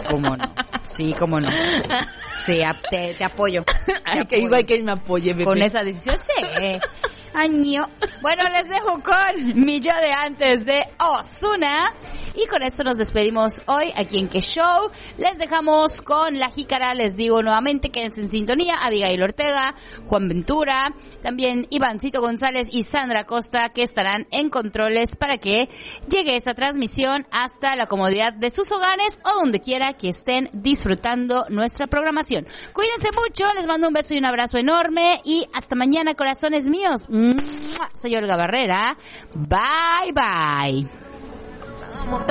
cómo no. Sí, cómo no. Sí, te apoyo. Ay, que igual que él me apoye, bebé. Con esa decisión, sí. Año. Bueno, les dejo con Mi Yo de Antes de Ozuna. Y con esto nos despedimos hoy aquí en Que Show. Les dejamos con La Jícara. Les digo nuevamente, quédense en sintonía. Abigail Ortega, Juan Ventura, también Ivancito González y Sandra Costa, que estarán en controles para que llegue esta transmisión hasta la comodidad de sus hogares o donde quiera que estén disfrutando nuestra programación. Cuídense mucho, les mando un beso y un abrazo enorme y hasta mañana, corazones míos. Soy Olga Barrera. Bye, bye.